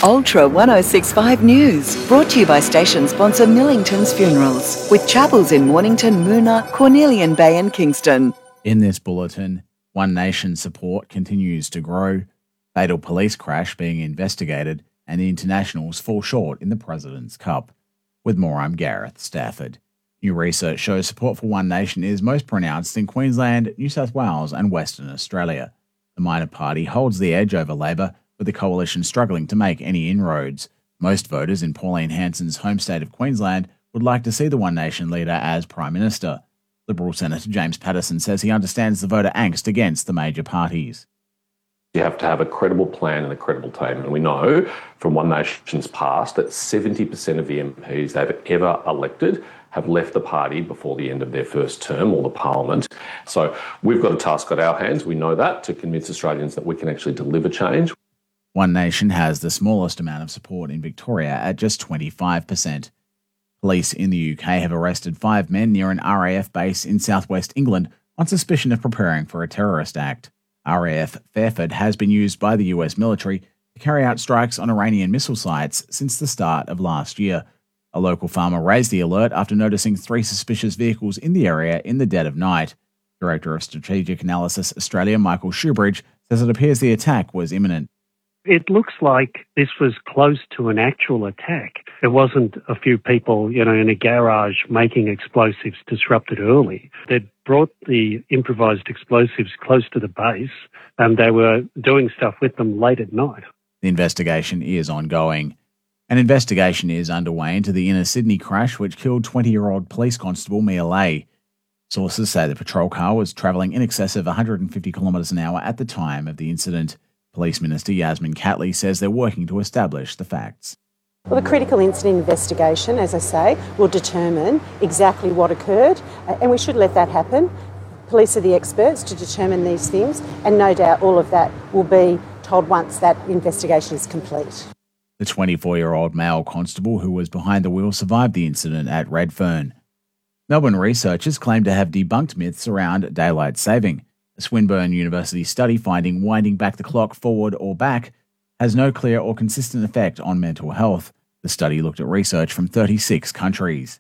Ultra 1065 News, brought to you by station sponsor Millington's Funerals, with chapels in Mornington, Moona, Cornelian Bay and Kingston. In this bulletin, One Nation support continues to grow, fatal police crash being investigated, and the Internationals fall short in the President's Cup. With more, I'm Gareth Stafford. New research shows support for One Nation is most pronounced in Queensland, New South Wales and Western Australia. The minor party holds the edge over Labor, with the coalition struggling to make any inroads. Most voters in Pauline Hanson's home state of Queensland would like to see the One Nation leader as Prime Minister. Liberal Senator James Paterson says he understands the voter angst against the major parties. You have to have a credible plan and a credible team. And we know from One Nation's past that 70% of the MPs they've ever elected have left the party before the end of their first term or the parliament. So we've got a task on our hands, we know that, to convince Australians that we can actually deliver change. One Nation has the smallest amount of support in Victoria at just 25%. Police in the UK have arrested 5 men near an RAF base in southwest England on suspicion of preparing for a terrorist act. RAF Fairford has been used by the US military to carry out strikes on Iranian missile sites since the start of last year. A local farmer raised the alert after noticing 3 suspicious vehicles in the area in the dead of night. Director of Strategic Analysis Australia, Michael Shoebridge, says it appears the attack was imminent. It looks like this was close to an actual attack. It wasn't a few people, in a garage making explosives disrupted early. They'd brought the improvised explosives close to the base and they were doing stuff with them late at night. The investigation is ongoing. An investigation is underway into the inner Sydney crash which killed 20-year-old police constable Mia Lay. Sources say the patrol car was travelling in excess of 150 kilometres an hour at the time of the incident. Police Minister Yasmin Catley says they're working to establish the facts. Well, the critical incident investigation, as I say, will determine exactly what occurred, and we should let that happen. Police are the experts to determine these things, and no doubt all of that will be told once that investigation is complete. The 24-year-old male constable who was behind the wheel survived the incident at Redfern. Melbourne researchers claim to have debunked myths around daylight saving. A Swinburne University study finding winding back the clock forward or back has no clear or consistent effect on mental health. The study looked at research from 36 countries.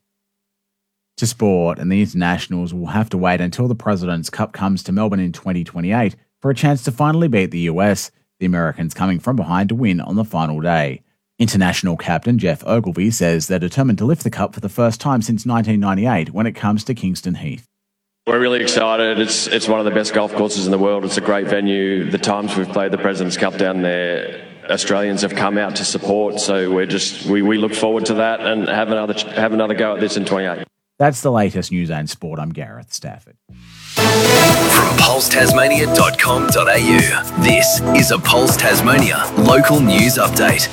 To sport, and the Internationals will have to wait until the President's Cup comes to Melbourne in 2028 for a chance to finally beat the US, the Americans coming from behind to win on the final day. International captain Jeff Ogilvy says they're determined to lift the cup for the first time since 1998 when it comes to Kingston Heath. We're really excited. It's one of the best golf courses in the world. It's a great venue. The times we've played the President's Cup down there, Australians have come out to support. So we look forward to that and have another go at this in 28. That's the latest news and sport. I'm Gareth Stafford. From pulsetasmania.com.au, this is a Pulse Tasmania local news update.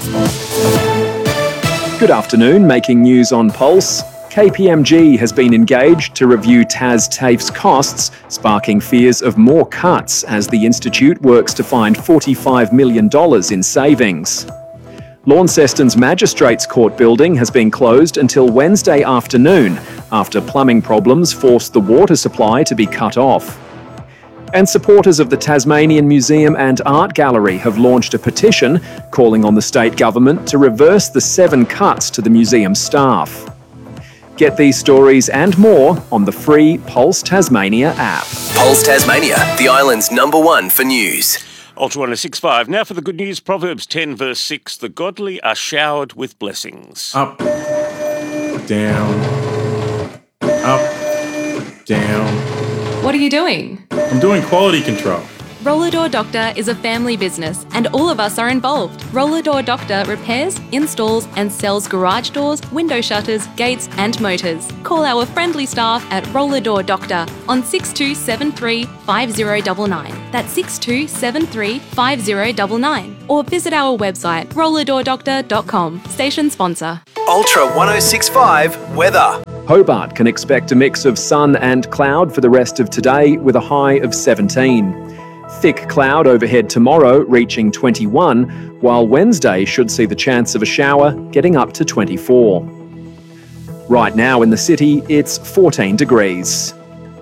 Good afternoon, making news on Pulse. KPMG has been engaged to review TAFE's costs, sparking fears of more cuts as the institute works to find $45 million in savings. Launceston's Magistrates Court building has been closed until Wednesday afternoon after plumbing problems forced the water supply to be cut off. And supporters of the Tasmanian Museum and Art Gallery have launched a petition calling on the state government to reverse the 7 cuts to the museum staff. Get these stories and more on the free Pulse Tasmania app. Pulse Tasmania, the island's #1 for news. Ultra 1065. Now for the good news. Proverbs 10 verse 6. The godly are showered with blessings. Up, down, up, down. What are you doing? I'm doing quality control. Roller Door Doctor is a family business and all of us are involved. Roller Door Doctor repairs, installs and sells garage doors, window shutters, gates and motors. Call our friendly staff at Roller Door Doctor on 6273 5099. That's 6273 5099. Or visit our website rollerdoordoctor.com. Station sponsor. Ultra 1065 weather. Hobart can expect a mix of sun and cloud for the rest of today with a high of 17. Thick cloud overhead tomorrow, reaching 21, while Wednesday should see the chance of a shower, getting up to 24. Right now in the city, it's 14 degrees.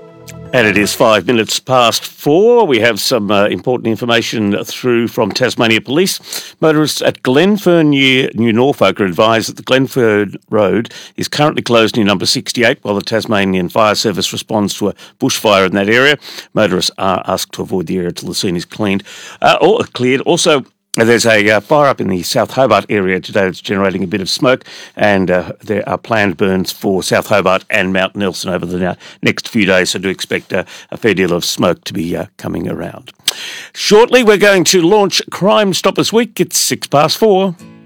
And it is 5 minutes past 4. We have some important information through from Tasmania Police. Motorists at Glenfern near New Norfolk are advised that the Glenfern Road is currently closed near number 68 while the Tasmanian Fire Service responds to a bushfire in that area. Motorists are asked to avoid the area until the scene is cleared. Also, there's a fire up in the South Hobart area today that's generating a bit of smoke, and there are planned burns for South Hobart and Mount Nelson over the next few days, so do expect a fair deal of smoke to be coming around. Shortly, we're going to launch Crime Stoppers Week. It's 4:06.